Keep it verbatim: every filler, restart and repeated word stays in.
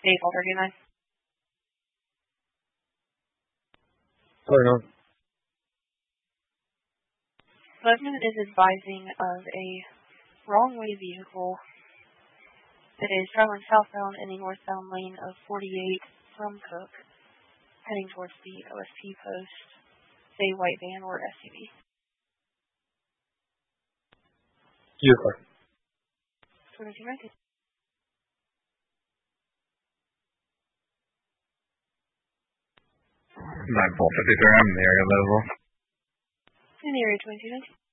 Hey, Alter, good night. Sorry, no. Lebanon is advising of a wrong-way vehicle that is traveling southbound in a northbound lane of forty-eight from Cook, heading towards the O S P post, a white van or S U V. Your car. twenty-two nineteen. nine four fifty-three, I'm in the area available. In the area twenty-two nineteen.